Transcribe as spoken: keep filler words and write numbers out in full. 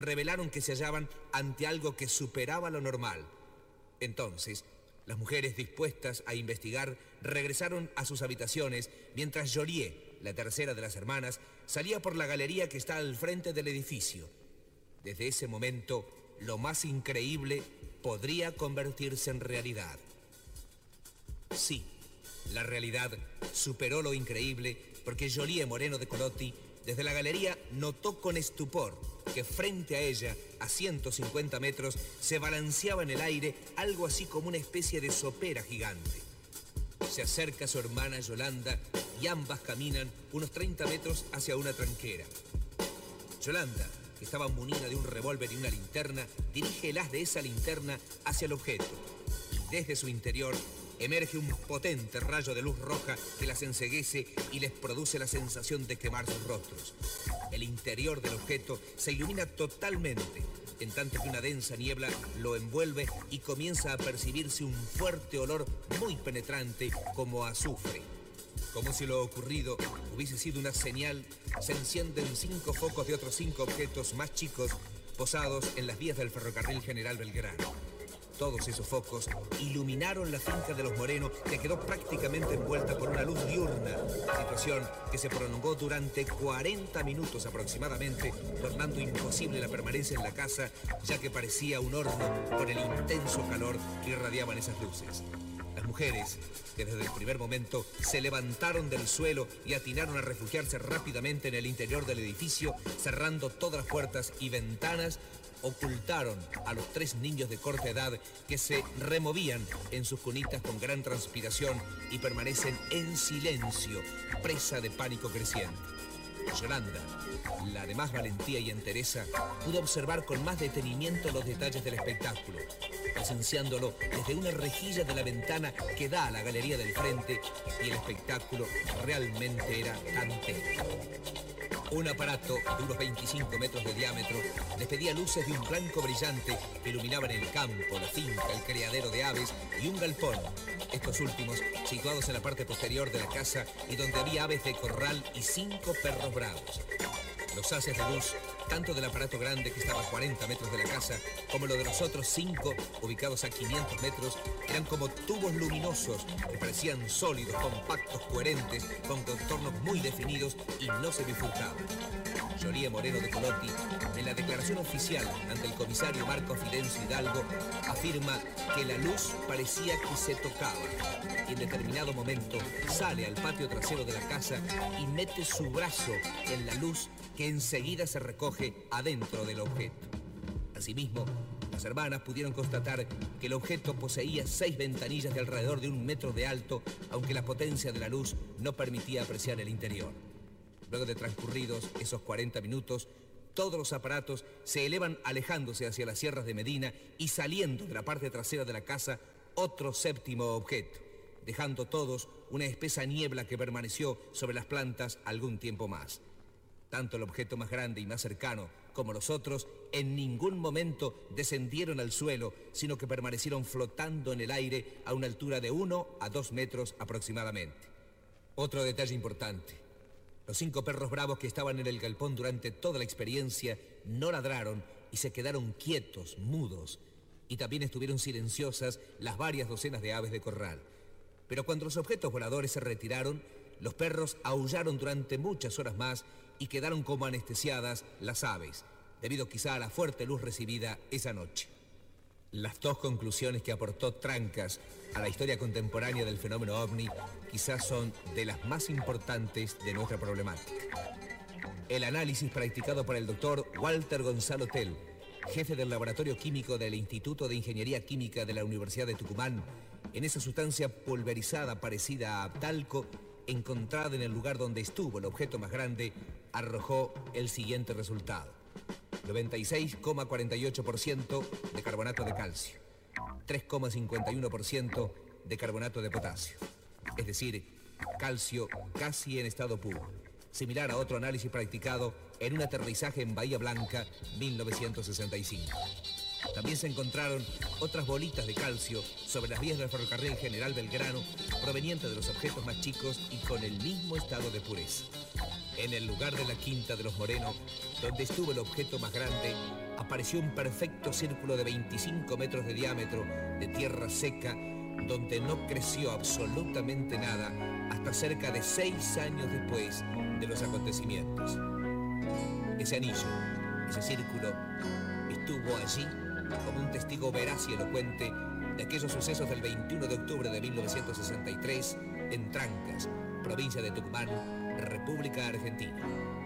revelaron que se hallaban ante algo que superaba lo normal. Entonces, las mujeres dispuestas a investigar regresaron a sus habitaciones mientras Joliet, la tercera de las hermanas, salía por la galería que está al frente del edificio. Desde ese momento, lo más increíble podría convertirse en realidad. Sí, la realidad superó lo increíble porque Joliet Moreno de Colotti, desde la galería, notó con estupor que frente a ella, a ciento cincuenta metros, se balanceaba en el aire algo así como una especie de sopera gigante. Se acerca a su hermana Yolanda y ambas caminan unos treinta metros hacia una tranquera. Yolanda, que estaba munida de un revólver y una linterna, dirige el haz de esa linterna hacia el objeto. Y desde su interior emerge un potente rayo de luz roja que las enceguece y les produce la sensación de quemar sus rostros. El interior del objeto se ilumina totalmente, en tanto que una densa niebla lo envuelve y comienza a percibirse un fuerte olor muy penetrante como azufre. Como si lo ocurrido hubiese sido una señal, se encienden cinco focos de otros cinco objetos más chicos posados en las vías del ferrocarril General Belgrano. Todos esos focos iluminaron la finca de los Moreno, que quedó prácticamente envuelta por una luz diurna, situación que se prolongó durante cuarenta minutos aproximadamente, tornando imposible la permanencia en la casa, ya que parecía un horno por el intenso calor que irradiaban esas luces. Las mujeres, que desde el primer momento se levantaron del suelo y atinaron a refugiarse rápidamente en el interior del edificio, cerrando todas las puertas y ventanas, ocultaron a los tres niños de corta edad que se removían en sus cunitas con gran transpiración y permanecen en silencio, presa de pánico creciente. Yolanda, la de más valentía y entereza, pudo observar con más detenimiento los detalles del espectáculo, presenciándolo desde una rejilla de la ventana que da a la galería del frente, y el espectáculo realmente era dantesco. Un aparato de unos veinticinco metros de diámetro despedía luces de un blanco brillante que iluminaban el campo, la finca, el criadero de aves y un galpón. Estos últimos situados en la parte posterior de la casa y donde había aves de corral y cinco perros bravos. Los haces de luz, tanto del aparato grande que estaba a cuarenta metros de la casa, como lo de los otros cinco, ubicados a quinientos metros, eran como tubos luminosos que parecían sólidos, compactos, coherentes, con contornos muy definidos y no se bifurcaban. Joliet Moreno de Colotti, en la declaración oficial ante el comisario Marco Fidencio Hidalgo, afirma que la luz parecía que se tocaba y en determinado momento sale al patio trasero de la casa y mete su brazo en la luz que enseguida se recoge adentro del objeto. Asimismo, las hermanas pudieron constatar que el objeto poseía seis ventanillas de alrededor de un metro de alto, aunque la potencia de la luz no permitía apreciar el interior. Luego de transcurridos esos cuarenta minutos, todos los aparatos se elevan alejándose hacia las sierras de Medina y saliendo de la parte trasera de la casa otro séptimo objeto, dejando todos una espesa niebla que permaneció sobre las plantas algún tiempo más. Tanto el objeto más grande y más cercano como los otros en ningún momento descendieron al suelo, sino que permanecieron flotando en el aire a una altura de uno a dos metros aproximadamente. Otro detalle importante: los cinco perros bravos que estaban en el galpón durante toda la experiencia no ladraron y se quedaron quietos, mudos, y también estuvieron silenciosas las varias docenas de aves de corral. Pero cuando los objetos voladores se retiraron, los perros aullaron durante muchas horas más y quedaron como anestesiadas las aves, debido quizá a la fuerte luz recibida esa noche. Las dos conclusiones que aportó Trancas a la historia contemporánea del fenómeno ovni quizás son de las más importantes de nuestra problemática. El análisis practicado por el doctor Walter Gonzalo Tell, jefe del laboratorio químico del Instituto de Ingeniería Química de la Universidad de Tucumán, en esa sustancia pulverizada parecida a talco, encontrada en el lugar donde estuvo el objeto más grande, arrojó el siguiente resultado: noventa y seis coma cuarenta y ocho por ciento de carbonato de calcio, tres coma cincuenta y uno por ciento de carbonato de potasio, es decir, calcio casi en estado puro, similar a otro análisis practicado en un aterrizaje en Bahía Blanca, mil novecientos sesenta y cinco. También se encontraron otras bolitas de calcio sobre las vías del ferrocarril General Belgrano, provenientes de los objetos más chicos y con el mismo estado de pureza. En el lugar de la quinta de los Moreno, donde estuvo el objeto más grande, apareció un perfecto círculo de veinticinco metros de diámetro de tierra seca, donde no creció absolutamente nada hasta cerca de seis años después de los acontecimientos. Ese anillo, ese círculo, estuvo allí como un testigo veraz y elocuente de aquellos sucesos del veintiuno de octubre de mil novecientos sesenta y tres en Trancas, provincia de Tucumán, República Argentina.